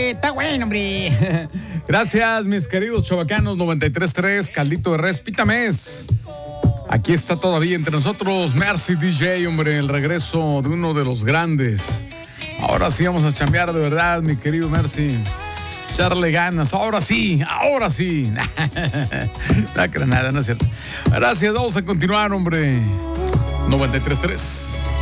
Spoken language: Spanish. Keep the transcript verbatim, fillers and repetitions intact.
hombre. Está bueno, hombre. Gracias, mis queridos chavacanos. noventa y tres punto tres, Caldito de Res, Pítames. Aquí está todavía entre nosotros Mercy D J, hombre, el regreso de uno de los grandes. Ahora sí vamos a chambear de verdad, mi querido Mercy. Echarle ganas, ahora sí, ahora sí. No creo nada, no es cierto. Gracias, vamos a continuar, hombre. noventa y tres punto tres.